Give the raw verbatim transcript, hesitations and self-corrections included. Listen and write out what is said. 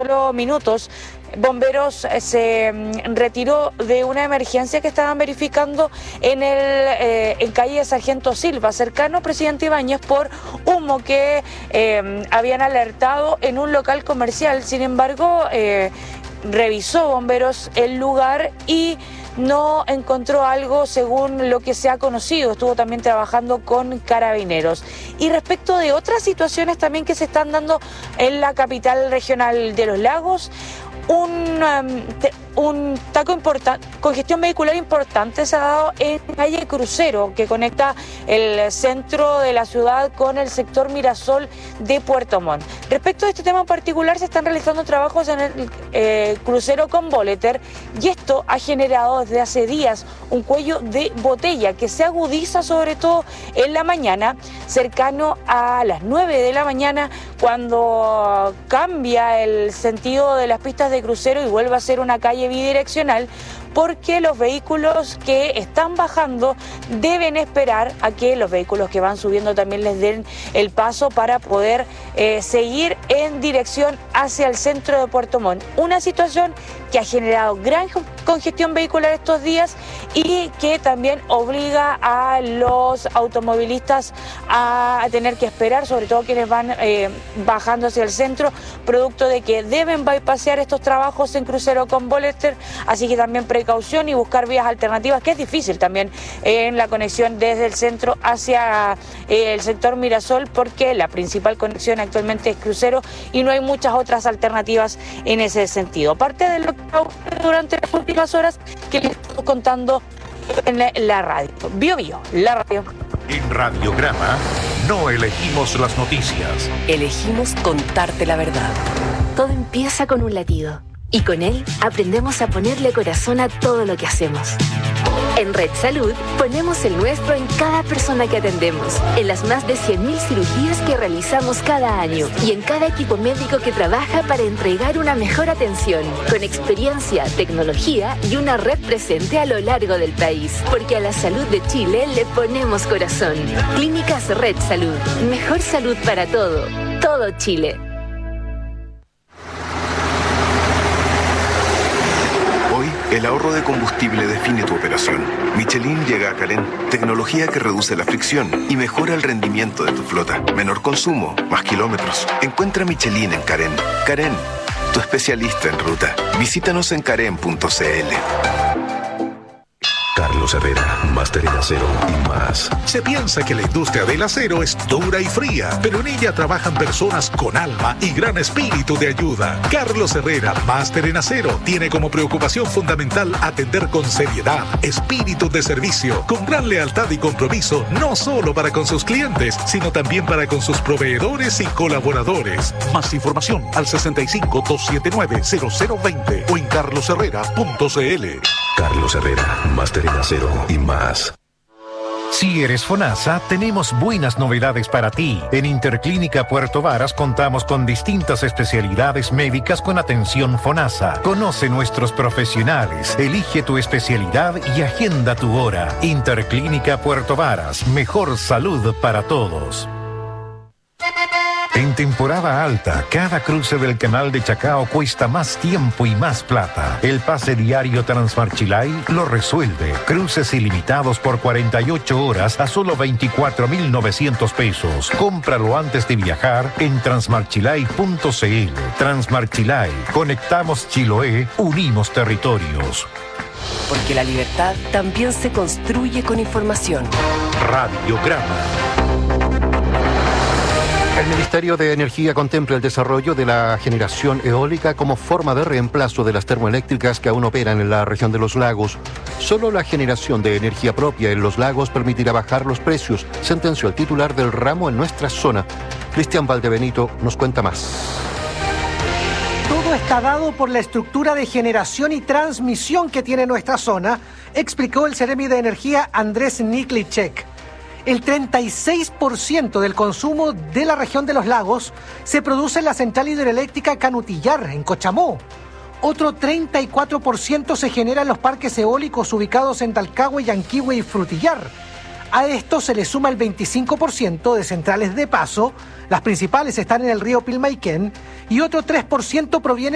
solo minutos, Bomberos se retiró de una emergencia que estaban verificando en el eh, en calle Sargento Silva, cercano a Presidente Ibáñez, por humo que eh, habían alertado en un local comercial. Sin embargo, eh, revisó Bomberos el lugar y no encontró algo según lo que se ha conocido. Estuvo también trabajando con carabineros. Y respecto de otras situaciones también que se están dando en la capital regional de los Lagos, un, um, te, un taco importante, congestión vehicular importante se ha dado en calle Crucero, que conecta el centro de la ciudad con el sector Mirasol de Puerto Montt. Respecto a este tema en particular, se están realizando trabajos en el eh, crucero con Boleter, y esto ha generado desde hace días un cuello de botella que se agudiza sobre todo en la mañana, cercano a las nueve de la mañana, cuando cambia el sentido de las pistas de crucero y vuelve a ser una calle bidireccional, porque los vehículos que están bajando deben esperar a que los vehículos que van subiendo también les den el paso para poder eh, seguir en dirección hacia el centro de Puerto Montt. Una situación que ha generado gran congestión vehicular estos días y que también obliga a los automovilistas a tener que esperar, sobre todo quienes van eh, bajando hacia el centro, producto de que deben bypasear estos trabajos en crucero con Boleter, así que también precaución y buscar vías alternativas, que es difícil también en la conexión desde el centro hacia eh, el sector Mirasol, porque la principal conexión actualmente es crucero y no hay muchas otras alternativas en ese sentido. Parte de lo que ha ocurrido durante las últimas horas que les estoy contando en la, la radio. Bio Bio, la radio. En Radiograma no elegimos las noticias. Elegimos contarte la verdad. Todo empieza con un latido. Y con él aprendemos a ponerle corazón a todo lo que hacemos. En Red Salud ponemos el nuestro en cada persona que atendemos, en las más de cien mil cirugías que realizamos cada año y en cada equipo médico que trabaja para entregar una mejor atención, con experiencia, tecnología y una red presente a lo largo del país. Porque a la salud de Chile le ponemos corazón. Clínicas Red Salud. Mejor salud para todo. Todo Chile. El ahorro de combustible define tu operación. Michelin llega a Carén, tecnología que reduce la fricción y mejora el rendimiento de tu flota. Menor consumo, más kilómetros. Encuentra Michelin en Carén. Carén, tu especialista en ruta. Visítanos en carén punto c l. Carlos Herrera, máster en acero y más. Se piensa que la industria del acero es dura y fría, pero en ella trabajan personas con alma y gran espíritu de ayuda. Carlos Herrera, máster en acero, tiene como preocupación fundamental atender con seriedad, espíritu de servicio, con gran lealtad y compromiso, no solo para con sus clientes, sino también para con sus proveedores y colaboradores. Más información al sesenta y cinco, doscientos setenta y nueve, cero cero veinte o en carlos herrera punto c l. Carlos Herrera, máster en acero y más. Si eres FONASA, tenemos buenas novedades para ti. En Interclínica Puerto Varas contamos con distintas especialidades médicas con atención FONASA. Conoce nuestros profesionales, elige tu especialidad y agenda tu hora. Interclínica Puerto Varas, mejor salud para todos. En temporada alta, cada cruce del canal de Chacao cuesta más tiempo y más plata. El pase diario Transmarchilay lo resuelve. Cruces ilimitados por cuarenta y ocho horas a solo veinticuatro mil novecientos pesos. Cómpralo antes de viajar en transmarchilay punto c l. Transmarchilay. Conectamos Chiloé, unimos territorios. Porque la libertad también se construye con información. Radiograma. El Ministerio de Energía contempla el desarrollo de la generación eólica como forma de reemplazo de las termoeléctricas que aún operan en la región de los lagos. Solo la generación de energía propia en los lagos permitirá bajar los precios, sentenció el titular del ramo en nuestra zona. Cristian Valdebenito nos cuenta más. Todo está dado por la estructura de generación y transmisión que tiene nuestra zona, explicó el Seremi de Energía Andrés Niklicek. El treinta y seis por ciento del consumo de la región de los lagos se produce en la central hidroeléctrica Canutillar, en Cochamó. Otro treinta y cuatro por ciento se genera en los parques eólicos ubicados en Talcahué, Yanquihue y Frutillar. A esto se le suma el veinticinco por ciento de centrales de paso, las principales están en el río Pilmaiquén, y otro tres por ciento proviene